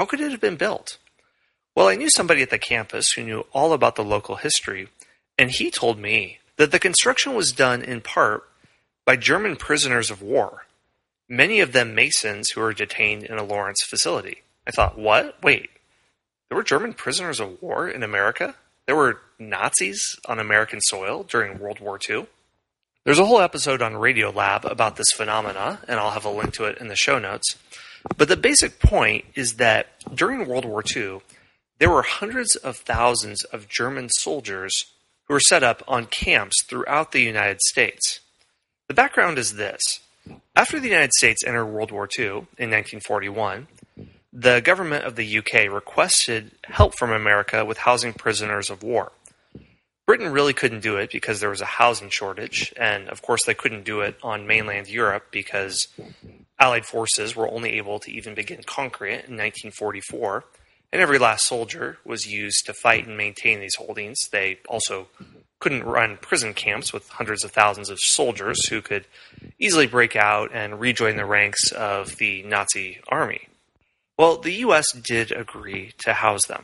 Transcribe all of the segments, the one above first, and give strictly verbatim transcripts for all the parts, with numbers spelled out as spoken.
How could it have been built? Well, I knew somebody at the campus who knew all about the local history, and he told me that the construction was done in part by German prisoners of war, many of them Masons who were detained in a Lawrence facility. I thought, what? Wait, there were German prisoners of war in America? There were Nazis on American soil during World War Two? There's a whole episode on Radiolab about this phenomena, and I'll have a link to it in the show notes. But the basic point is that during World War Two, there were hundreds of thousands of German soldiers who were set up on camps throughout the United States. The background is this. After the United States entered World War Two in nineteen forty-one, the government of the U K requested help from America with housing prisoners of war. Britain really couldn't do it because there was a housing shortage, and of course they couldn't do it on mainland Europe because Allied forces were only able to even begin conquering it in nineteen forty-four, and every last soldier was used to fight and maintain these holdings. They also couldn't run prison camps with hundreds of thousands of soldiers who could easily break out and rejoin the ranks of the Nazi army. Well, the U S did agree to house them.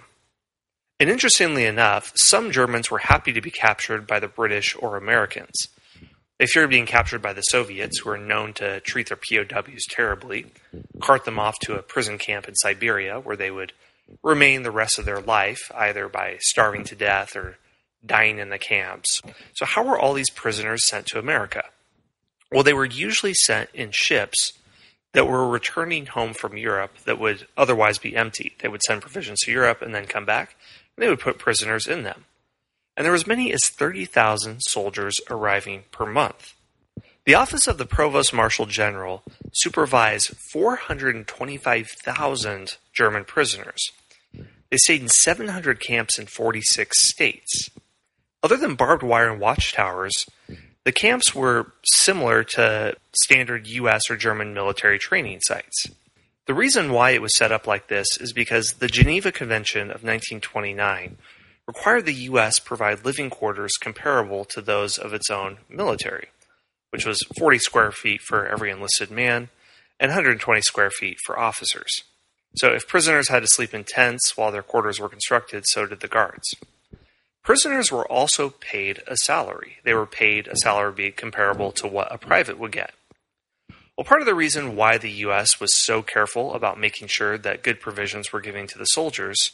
And interestingly enough, some Germans were happy to be captured by the British or Americans. They feared being captured by the Soviets, who were known to treat their P O Ws terribly, cart them off to a prison camp in Siberia where they would remain the rest of their life, either by starving to death or dying in the camps. So how were all these prisoners sent to America? Well, they were usually sent in ships that were returning home from Europe that would otherwise be empty. They would send provisions to Europe and then come back, and they would put prisoners in them. And there were as many as thirty thousand soldiers arriving per month. The Office of the Provost Marshal General supervised four hundred twenty-five thousand German prisoners. They stayed in seven hundred camps in forty-six states. Other than barbed wire and watchtowers, the camps were similar to standard U S or German military training sites. The reason why it was set up like this is because the Geneva Convention of nineteen twenty-nine required the U S provide living quarters comparable to those of its own military, which was forty square feet for every enlisted man and one hundred twenty square feet for officers. So if prisoners had to sleep in tents while their quarters were constructed, so did the guards. Prisoners were also paid a salary. They were paid a salary comparable to what a private would get. Well, part of the reason why the U S was so careful about making sure that good provisions were given to the soldiers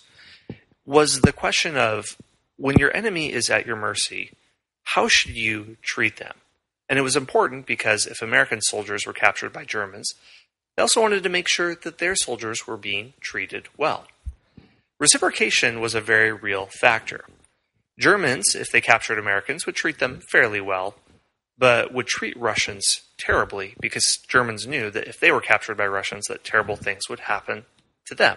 was the question of, when your enemy is at your mercy, how should you treat them? And it was important because if American soldiers were captured by Germans, they also wanted to make sure that their soldiers were being treated well. Reciprocation was a very real factor. Germans, if they captured Americans, would treat them fairly well, but would treat Russians terribly because Germans knew that if they were captured by Russians, that terrible things would happen to them.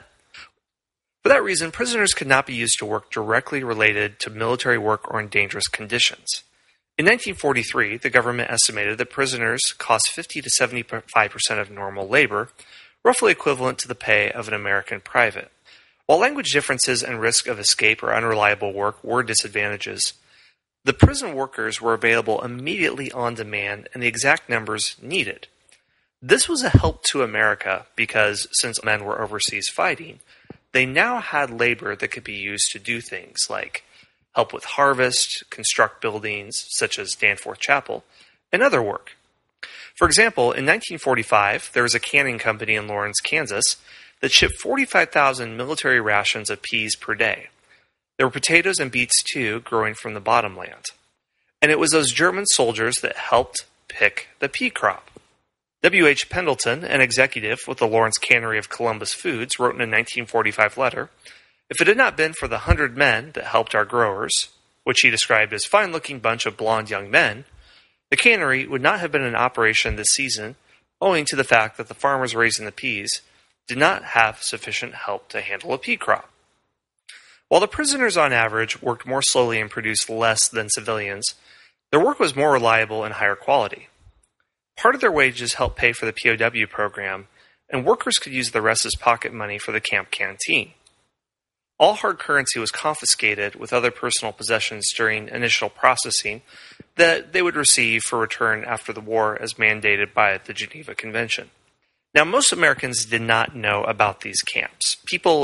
For that reason, prisoners could not be used to work directly related to military work or in dangerous conditions. In nineteen forty-three, the government estimated that prisoners cost fifty to seventy-five percent of normal labor, roughly equivalent to the pay of an American private. While language differences and risk of escape or unreliable work were disadvantages, the prison workers were available immediately on demand and the exact numbers needed. This was a help to America because, since men were overseas fighting, they now had labor that could be used to do things like help with harvest, construct buildings such as Danforth Chapel, and other work. For example, in nineteen forty-five, there was a canning company in Lawrence, Kansas, that shipped forty-five thousand military rations of peas per day. There were potatoes and beets too growing from the bottomland. And it was those German soldiers that helped pick the pea crop. W H Pendleton, an executive with the Lawrence Cannery of Columbus Foods, wrote in a nineteen forty-five letter, "If it had not been for the hundred men that helped our growers," which he described as fine-looking bunch of blonde young men, the cannery would not have been in operation this season, owing to the fact that the farmers raising the peas did not have sufficient help to handle a pea crop. While the prisoners on average worked more slowly and produced less than civilians, their work was more reliable and higher quality. Part of their wages helped pay for the P O W program, and workers could use the rest as pocket money for the camp canteen. All hard currency was confiscated with other personal possessions during initial processing that they would receive for return after the war as mandated by the Geneva Convention. Now, most Americans did not know about these camps. People